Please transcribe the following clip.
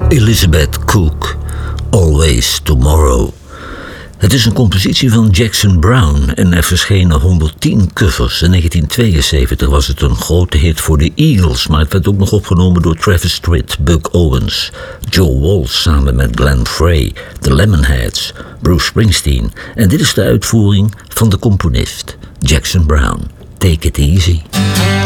Elizabeth Cook, Always Tomorrow. Het is een compositie van Jackson Browne en er verschenen 110 covers. In 1972 was het een grote hit voor de Eagles, maar het werd ook nog opgenomen door Travis Tritt, Buck Owens, Joe Walsh samen met Glenn Frey, The Lemonheads, Bruce Springsteen. En dit is de uitvoering van de componist, Jackson Browne. Take it easy.